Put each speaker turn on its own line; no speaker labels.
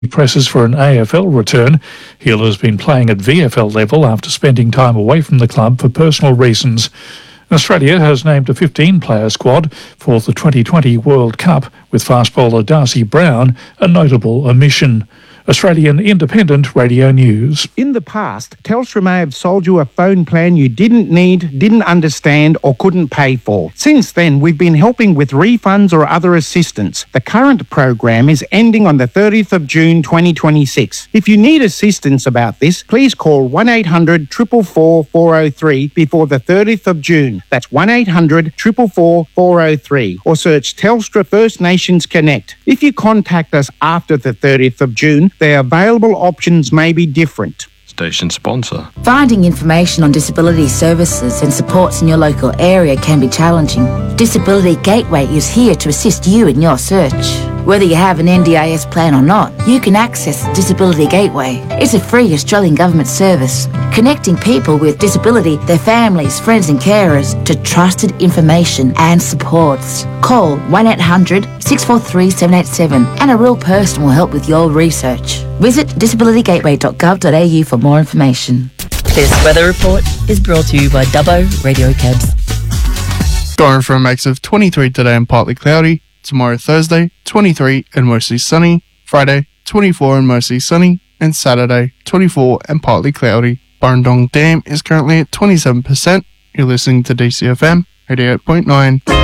presses for an AFL return. Hill has been playing at VFL level after spending time away from the club for personal reasons. Australia has named a 15-player squad for the 2020 World Cup, with fast bowler Darcy Brown a notable omission. Australian Independent Radio News.
In the past, Telstra may have sold you a phone plan you didn't need, didn't understand or couldn't pay for. Since then, we've been helping with refunds or other assistance. The current program is ending on the 30th of June 2026. If you need assistance about this, please call 1800 444 403 before the 30th of June. That's 1800 444 403, or search Telstra First Nations Connect. If you contact us after the 30th of June, the available options may be different.
Station sponsor.
Finding information on disability services and supports in your local area can be challenging. Disability Gateway is here to assist you in your search. Whether you have an NDIS plan or not, you can access Disability Gateway. It's a free Australian government service, connecting people with disability, their families, friends and carers to trusted information and supports. Call 1800-643-787 and a real person will help with your research. Visit disabilitygateway.gov.au for more information.
This weather report is brought to you by Dubbo Radio Cabs.
Going for a max of 23 today and partly cloudy. Tomorrow, Thursday, 23 and mostly sunny. Friday, 24 and mostly sunny. And Saturday, 24 and partly cloudy. Burrendong Dam is currently at 27%. You're listening to DCFM 88.9.